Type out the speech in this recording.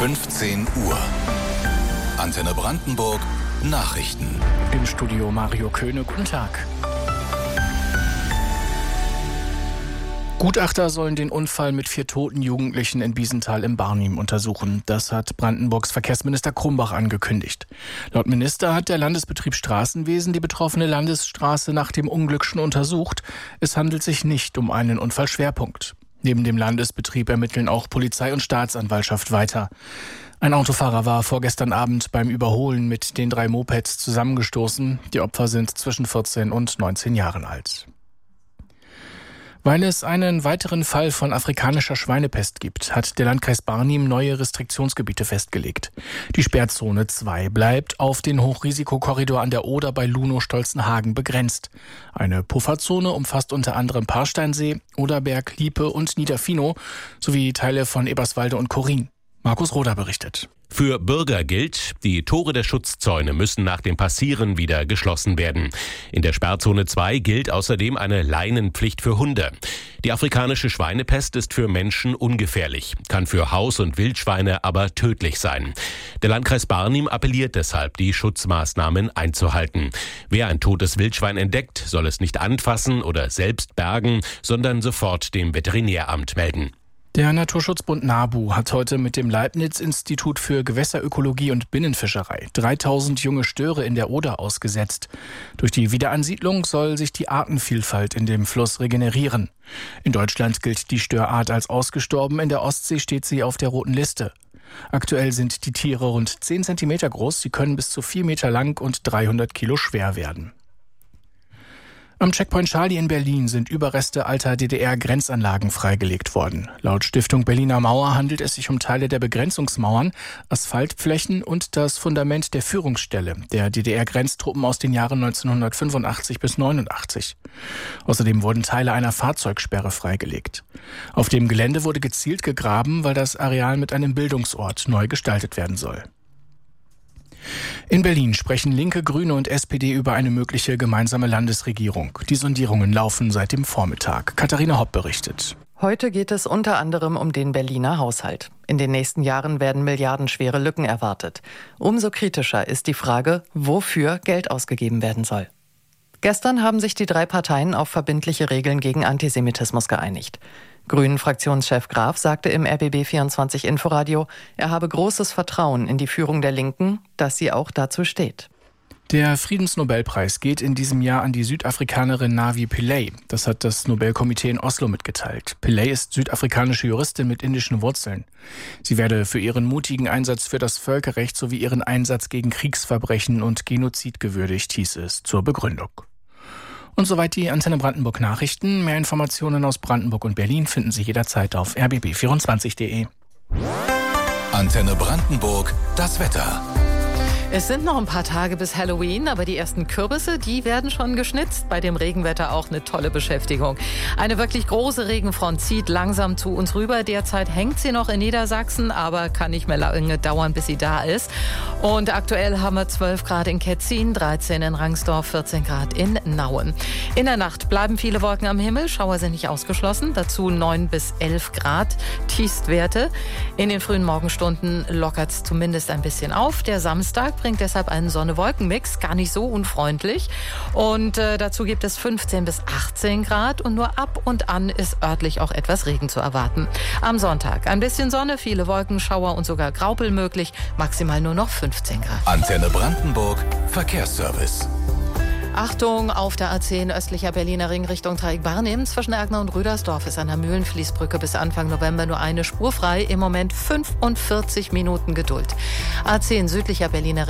15 Uhr. Antenne Brandenburg Nachrichten. Im Studio Mario Köhne, guten Tag. Gutachter sollen den Unfall mit 4 toten Jugendlichen in Biesenthal im Barnim untersuchen. Das hat Brandenburgs Verkehrsminister Krumbach angekündigt. Laut Minister hat der Landesbetrieb Straßenwesen die betroffene Landesstraße nach dem Unglück schon untersucht. Es handelt sich nicht um einen Unfallschwerpunkt. Neben dem Landesbetrieb ermitteln auch Polizei und Staatsanwaltschaft weiter. Ein Autofahrer war vorgestern Abend beim Überholen mit den 3 Mopeds zusammengestoßen. Die Opfer sind zwischen 14 und 19 Jahren alt. Weil es einen weiteren Fall von afrikanischer Schweinepest gibt, hat der Landkreis Barnim neue Restriktionsgebiete festgelegt. Die Sperrzone 2 bleibt auf den Hochrisikokorridor an der Oder bei Lunow-Stolzenhagen begrenzt. Eine Pufferzone umfasst unter anderem Parsteinsee, Oderberg, Liepe und Niederfinow sowie Teile von Eberswalde und Korin. Markus Roder berichtet. Für Bürger gilt, die Tore der Schutzzäune müssen nach dem Passieren wieder geschlossen werden. In der Sperrzone 2 gilt außerdem eine Leinenpflicht für Hunde. Die afrikanische Schweinepest ist für Menschen ungefährlich, kann für Haus- und Wildschweine aber tödlich sein. Der Landkreis Barnim appelliert deshalb, die Schutzmaßnahmen einzuhalten. Wer ein totes Wildschwein entdeckt, soll es nicht anfassen oder selbst bergen, sondern sofort dem Veterinäramt melden. Der Naturschutzbund NABU hat heute mit dem Leibniz-Institut für Gewässerökologie und Binnenfischerei 3000 junge Störe in der Oder ausgesetzt. Durch die Wiederansiedlung soll sich die Artenvielfalt in dem Fluss regenerieren. In Deutschland gilt die Störart als ausgestorben, in der Ostsee steht sie auf der roten Liste. Aktuell sind die Tiere rund 10 Zentimeter groß, sie können bis zu 4 Meter lang und 300 Kilo schwer werden. Am Checkpoint Charlie in Berlin sind Überreste alter DDR-Grenzanlagen freigelegt worden. Laut Stiftung Berliner Mauer handelt es sich um Teile der Begrenzungsmauern, Asphaltflächen und das Fundament der Führungsstelle der DDR-Grenztruppen aus den Jahren 1985 bis 89. Außerdem wurden Teile einer Fahrzeugsperre freigelegt. Auf dem Gelände wurde gezielt gegraben, weil das Areal mit einem Bildungsort neu gestaltet werden soll. In Berlin sprechen Linke, Grüne und SPD über eine mögliche gemeinsame Landesregierung. Die Sondierungen laufen seit dem Vormittag. Katharina Hopp berichtet. Heute geht es unter anderem um den Berliner Haushalt. In den nächsten Jahren werden milliardenschwere Lücken erwartet. Umso kritischer ist die Frage, wofür Geld ausgegeben werden soll. Gestern haben sich die 3 Parteien auf verbindliche Regeln gegen Antisemitismus geeinigt. Grünen-Fraktionschef Graf sagte im RBB24 Inforadio, er habe großes Vertrauen in die Führung der Linken, dass sie auch dazu steht. Der Friedensnobelpreis geht in diesem Jahr an die Südafrikanerin Navi Pillay. Das hat das Nobelkomitee in Oslo mitgeteilt. Pillay ist südafrikanische Juristin mit indischen Wurzeln. Sie werde für ihren mutigen Einsatz für das Völkerrecht sowie ihren Einsatz gegen Kriegsverbrechen und Genozid gewürdigt, hieß es zur Begründung. Und soweit die Antenne Brandenburg Nachrichten. Mehr Informationen aus Brandenburg und Berlin finden Sie jederzeit auf rbb24.de. Antenne Brandenburg, das Wetter. Es sind noch ein paar Tage bis Halloween, aber die ersten Kürbisse, die werden schon geschnitzt. Bei dem Regenwetter auch eine tolle Beschäftigung. Eine wirklich große Regenfront zieht langsam zu uns rüber. Derzeit hängt sie noch in Niedersachsen, aber kann nicht mehr lange dauern, bis sie da ist. Und aktuell haben wir 12 Grad in Ketzin, 13 in Rangsdorf, 14 Grad in Nauen. In der Nacht bleiben viele Wolken am Himmel, Schauer sind nicht ausgeschlossen. Dazu 9 bis 11 Grad Tiefstwerte. In den frühen Morgenstunden lockert es zumindest ein bisschen auf. Der Samstag bringt deshalb einen Sonne-Wolken-Mix, gar nicht so unfreundlich. Und dazu gibt es 15 bis 18 Grad und nur ab und an ist örtlich auch etwas Regen zu erwarten. Am Sonntag ein bisschen Sonne, viele Wolken, Schauer und sogar Graupel möglich, maximal nur noch 15 Grad. Antenne Brandenburg, Verkehrsservice. Achtung, auf der A10 östlicher Berliner Ring Richtung Dreieck Barnim. Zwischen Erkner und Rüdersdorf ist an der Mühlenfließbrücke bis Anfang November nur eine Spur frei. Im Moment 45 Minuten Geduld. A10 südlicher Berliner Ring